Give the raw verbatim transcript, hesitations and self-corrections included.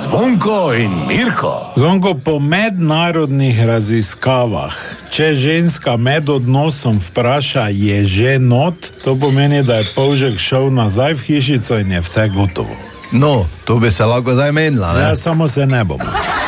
Zvonko in Mirko. Zvonko, po mednarodnih raziskavah, če ženska med odnosom vpraša, je že not, to pomeni, da je polžek šel nazaj v hišico in je vse gotovo. No, to bi se lahko zdaj menila, ne? Ja, samo se ne bomo.